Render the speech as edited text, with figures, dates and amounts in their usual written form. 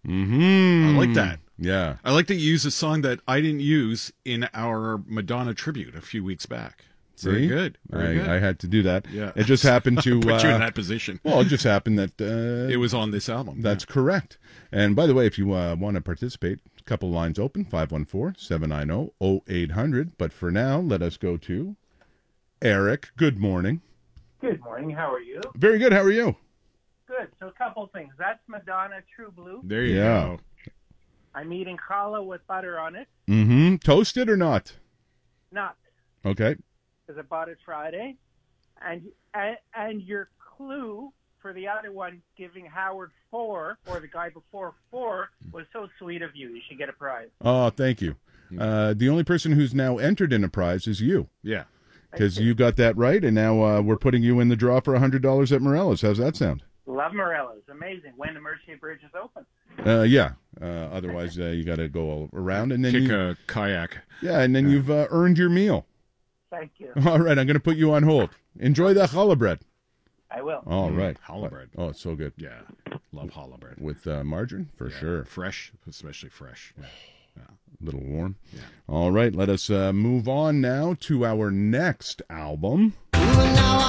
Mm-hmm. I like that. Yeah. I like that you use a song that I didn't use in our Madonna tribute a few weeks back. Very See? good. Very good. I had to do that. Yeah. It just happened to put you in that position. Well, it just happened that it was on this album. That's correct. And by the way, if you want to participate, a couple lines open, 514-790-0800. But for now, let us go to Eric. Good morning. Good morning. How are you? Very good. How are you? Good. So a couple things. That's Madonna True Blue. There you go. I'm eating challah with butter on it. Mm-hmm. Toasted or not? Not. Okay. Because I bought it Friday. And your clue for the other one, giving Howard 4, or the guy before 4, was so sweet of you. You should get a prize. Oh, thank you. The only person who's now entered in a prize is you. Yeah. Because you got that right, and now we're putting you in the draw for $100 at Morella's. How's that sound? Love Morella's. Amazing. When the Mercier Bridge is open. Yeah. Otherwise, you got to go all around. And then kick a kayak. Yeah, and then you've earned your meal. Thank you. All right, I'm going to put you on hold. Enjoy that challah bread. I will. All right. Challah bread. Oh, it's so good. Yeah. Love challah bread. With margarine? For sure. Fresh, especially fresh. Yeah. A little warm. Yeah. All right, let us move on now to our next album.